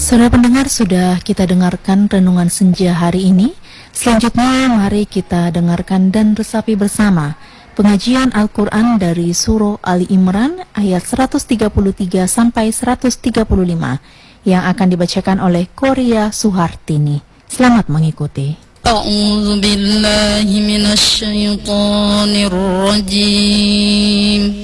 Saudara pendengar, sudah kita dengarkan renungan senja hari ini. Selanjutnya mari kita dengarkan dan resapi bersama pengajian Al-Quran dari Surah Ali Imran ayat 133 sampai 135 yang akan dibacakan oleh Korea Suhartini. Selamat mengikuti. A'udzu billahi minasy syaithanir rajim.